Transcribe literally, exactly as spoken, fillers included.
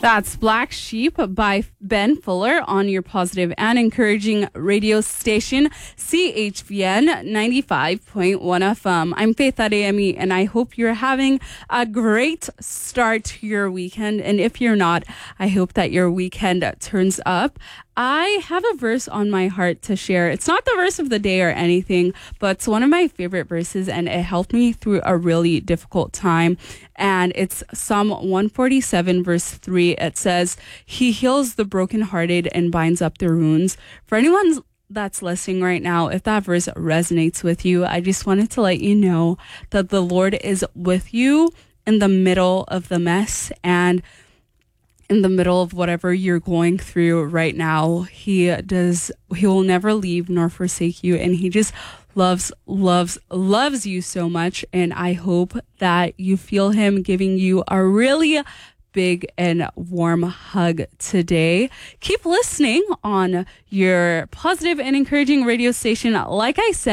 That's Black Sheep by Ben Fuller on your positive and encouraging radio station, C H V N ninety-five point one F M. I'm Faith Adeyemi, and I hope you're having a great start to your weekend. And if you're not, I hope that your weekend turns up. I have a verse on my heart to share. It's not the verse of the day or anything, but it's one of my favorite verses, and it helped me through a really difficult time. And it's Psalm one forty-seven, verse three. It says, "He heals the brokenhearted and binds up their wounds." For anyone that's listening right now, if that verse resonates with you, I just wanted to let you know that the Lord is with you in the middle of the mess and in the middle of whatever you're going through right now. He does, he will never leave nor forsake you. And he just loves, loves, loves you so much. And I hope that you feel him giving you a really big and warm hug today. Keep listening on your positive and encouraging radio station. Like I said,